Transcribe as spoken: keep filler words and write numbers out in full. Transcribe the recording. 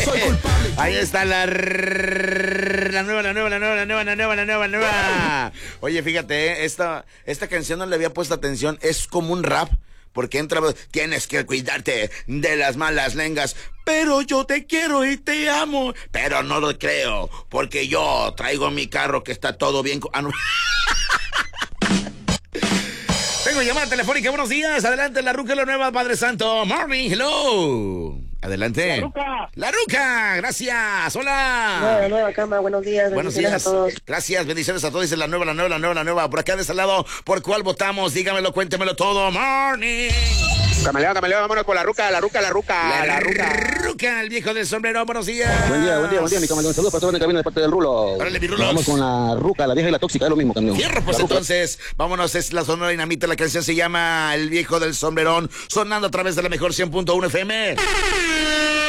soy culpable. Ahí está la, la nueva, la nueva, la nueva, la nueva, la nueva, la nueva, la nueva. Oye, fíjate, ¿eh? esta, esta canción no le había puesto atención. Es como un rap. Porque entra, tienes que cuidarte de las malas lenguas. Pero yo te quiero y te amo. Pero no lo creo, porque yo traigo mi carro que está todo bien. Ah, no. Tengo llamada telefónica, buenos días. Adelante, la Ruca, la nueva, Padre Santo. Morning, hello. Adelante. La Ruca. La Ruca, gracias. Hola. Nueva, nueva cama, buenos días. Buenos bendiciones días. a todos. Gracias, bendiciones a todos. Dice la nueva, la nueva, la nueva, la nueva. Por acá de ese lado, ¿por cuál votamos? Dígamelo, cuéntemelo todo. Morning. Camaleón, camaleón, vámonos por la Ruca, la Ruca, la Ruca, La, la Ruca. Ruca, el viejo del sombrero, buenos días. Buen día, buen día, buen día, mi camaleón. Saludos para todos en el camino de parte del Rulo. Órale, mi Rulo. Vamos con la Ruca, la vieja y la tóxica, es lo mismo, camaleón. Fierro, pues La Ruca. entonces, vámonos, es la Sonora Dinamita, la canción se llama El viejo del sombrerón, sonando a través de la mejor cien punto uno F M.